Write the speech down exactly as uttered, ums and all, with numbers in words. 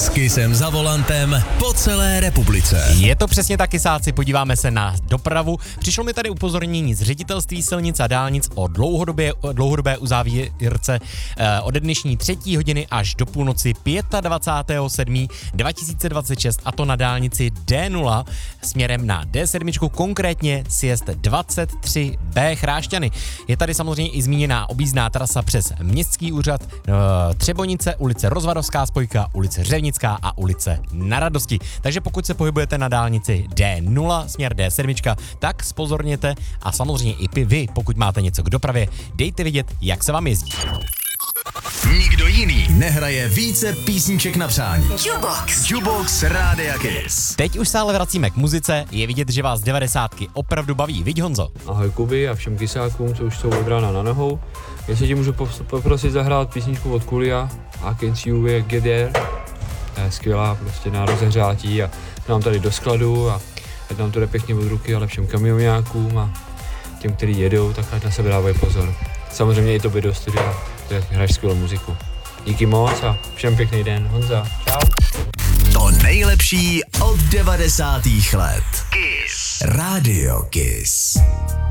S Kissem za volantem po celé republice. Je to přesně tak, kysáci, podíváme se na dopravu. Přišlo mi tady upozornění z Ředitelství silnic a dálnic o dlouhodobě, dlouhodobé uzávírce eh, od dnešní třetí hodiny až do půlnoci dvacátého pátého sedmého dva tisíce dvacet šest, a to na dálnici D nula směrem na D sedm, konkrétně sjezd dvacet tři B Chrášťany. Je tady samozřejmě i zmíněná objízdná trasa přes Městský úřad, eh, Třebonice, ulice Rozvadovská spojka, ulice Řevnická a ulice Na Radosti. Takže pokud se pohybujete na dálnici D nula směr D sedm, tak spozorněte a samozřejmě i vy, pokud máte něco k dopravě, dejte vidět, jak se vám jezdí. Nikdo jiný nehraje více písniček na přání. Jukebox. Jukebox Rádia Kiss. Teď už se ale vracíme k muzice, je vidět, že vás devadesátky opravdu baví, viď Honzo? Ahoj Kuby a všem kysákům, co už jsou od rána na nohou. Jestli ti můžu poprosit zahrát písničku od Kulia, I Can See You Get There. To je skvělá, prostě na rozehřátí a nám tady do skladu a ať nám to jde pěkně od ruky, ale všem kamionňákům a těm, kteří jedou, tak ať na sebe dávají pozor. Samozřejmě i tobě do studia, to je, hraješ skvělou muziku. Díky moc a všem pěkný den. Honza, čau. To nejlepší od devadesátých let. Kiss. Rádio Kiss.